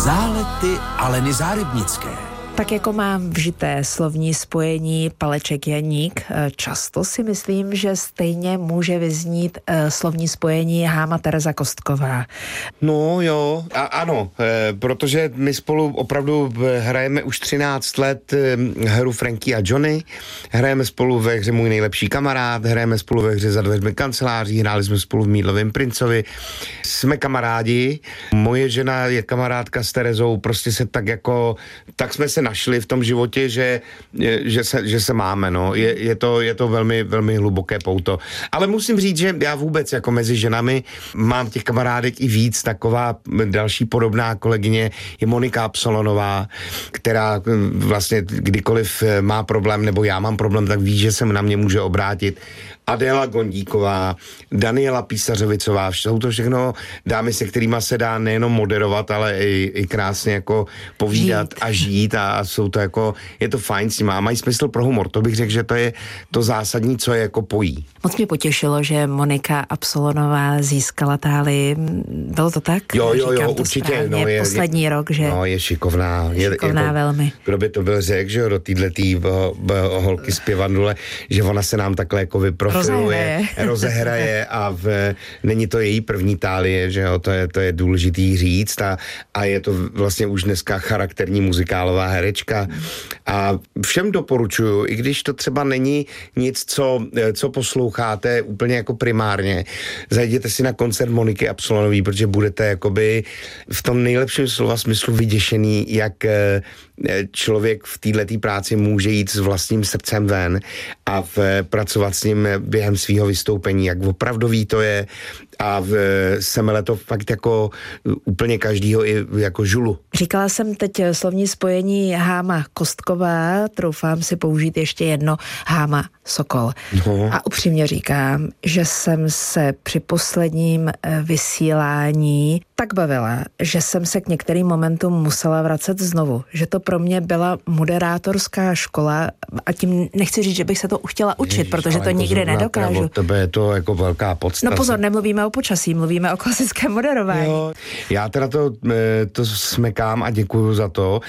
Zálety Aleny Zárybnické. Tak jako mám vžité slovní spojení Paleček Janík, často si myslím, že stejně může vyznít slovní spojení Háma Tereza Kostková. No jo, ano, protože my spolu opravdu hrajeme už 13 let hru Frankie a Johnny, hrajeme spolu ve hře Můj nejlepší kamarád, hrajeme spolu ve hře Za dveřmi kanceláří, hráli jsme spolu v Mídlovém princovi, jsme kamarádi, moje žena je kamarádka s Terezou, prostě se tak jsme se našli v tom životě, že se máme, no. Je to velmi, velmi hluboké pouto. Ale musím říct, že já vůbec jako mezi ženami mám těch kamarádek i víc. Taková další podobná kolegyně je Monika Absolonová, která vlastně kdykoliv má problém, nebo já mám problém, tak ví, že se na mě může obrátit. Adéla Gondíková, Daniela Písařovicová, jsou to všechno dámy, se kterýma se dá nejenom moderovat, ale i krásně jako povídat a žít a jsou to jako, je to fajn s nimi a mají smysl pro humor. To bych řekl, že to je to zásadní, co je jako pojí. Moc mě potěšilo, že Monika Absolonová získala Tálii. Bylo to tak? Jo, určitě. No, je poslední rok, že? No, je šikovná. Šikovná jako, velmi. Kdo by to byl řekl, že jo, do týhletý holky zpěvadlule, že ona se nám takhle jako rozehraje a není to její první Tálie, že jo, to je důležitý říct a je to vlastně už dneska charakterní muzikálová herečka a všem doporučuju, i když to třeba není nic, co posloucháte úplně jako primárně, zajděte si na koncert Moniky Absolonové, protože budete jakoby v tom nejlepším slova smyslu vyděšený, jak člověk v této práci může jít s vlastním srdcem ven a pracovat s ním během svého vystoupení, jak opravdový to je a semele to fakt jako úplně každýho i jako žulu. Říkala jsem teď slovní spojení Háma Kostková, troufám si použít ještě jedno Háma Sokol. No. A upřímně říkám, že jsem se při posledním vysílání tak bavila, že jsem se k některým momentům musela vracet znovu. Že to pro mě byla moderátorská škola a tím nechci říct, že bych se to chtěla učit, protože to nikdy nedokážu. Od tebe je to jako velká podstata. No pozor, nemluvíme o počasí, mluvíme o klasickém moderování. Jo, já teda to smekám a děkuju za to,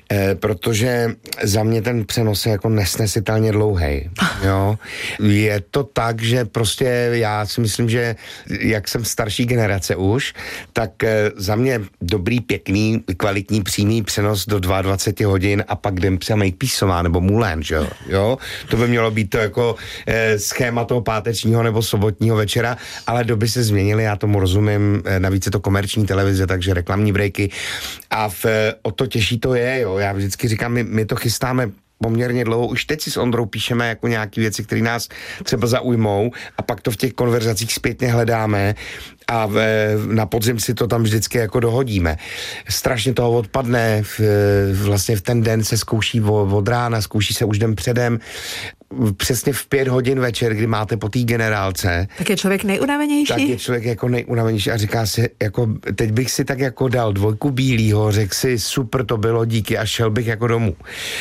protože za mě ten přenos je jako nesnesitelně dlouhej. Jo. Je to tak, že prostě já si myslím, že jak jsem starší generace už, tak za mě dobrý, pěkný, kvalitní, přímý přenos do 22 hodin a pak jdem třeba Make Písová nebo Moulin, že jo? To by mělo být to jako schéma toho pátečního nebo sobotního večera, ale doby se změnily, já tomu rozumím, navíc je to komerční televize, takže reklamní breaky a o to těžší to je, jo? Já vždycky říkám, my to chystáme poměrně dlouho. Už teď si s Ondrou píšeme jako nějaký věci, které nás třeba zaujmou a pak to v těch konverzacích zpětně hledáme a na podzim si to tam vždycky jako dohodíme. Strašně toho odpadne, vlastně v ten den se zkouší od rána, zkouší se už den předem, přesně v 5 hodin večer, kdy máte po té generálce. Tak je člověk nejunavenější? Tak je člověk jako nejunavenější a říká si, jako teď bych si tak jako dal 2 bílýho, řekl si, super to bylo, díky a šel bych jako domů.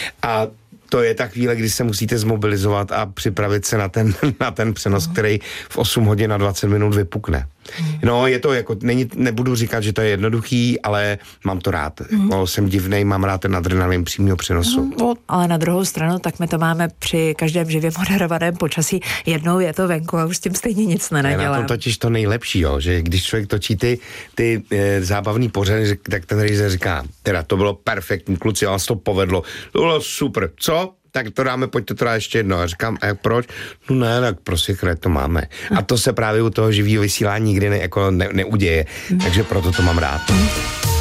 A to je ta chvíle, kdy se musíte zmobilizovat a připravit se na ten přenos, který v 8 hodin a 20 minut vypukne. No, je to jako, nebudu říkat, že to je jednoduchý, ale mám to rád. Jsem divnej, mám rád ten adrenalin přímého přenosu. Ale na druhou stranu, tak my to máme při každém živě moderovaném počasí. Jednou je to venku a už s tím stejně nic nenadělám. Je na tom totiž to nejlepší, jo, že když člověk točí ty zábavný pořady, tak ten režisér říká, teda to bylo perfektní, kluci, vám se to povedlo, to bylo super, co? Tak to dáme, pojďte to dát ještě jedno. A říkám, a proč? No ne, tak prostě to máme. A to se právě u toho živého vysílání nikdy neuděje. Takže proto to mám rád.